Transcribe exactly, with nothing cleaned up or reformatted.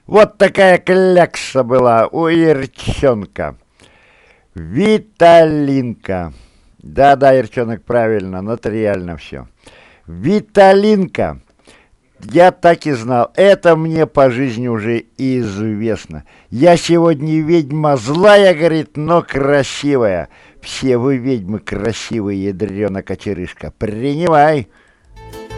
Вот такая клякса была у Ирчонка. Виталинка. Да-да, Ирчонок, правильно, нотариально все. Виталинка. Я так и знал. Это мне по жизни уже известно. Я сегодня ведьма злая, говорит, но красивая. Все вы ведьмы красивые, ядрёна кочерышка. Принимай.